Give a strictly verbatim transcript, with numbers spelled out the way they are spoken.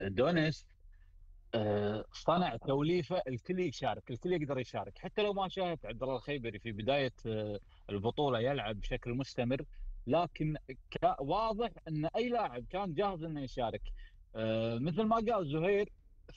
دونيس آه، صنع توليفه الكل يشارك، الكل يقدر يشارك، حتى لو ما شاهدت عبد الله الخيبري في بدايه آه، البطوله يلعب بشكل مستمر، لكن كا- واضح ان اي لاعب كان جاهز انه يشارك. آه، مثل ما قال زهير،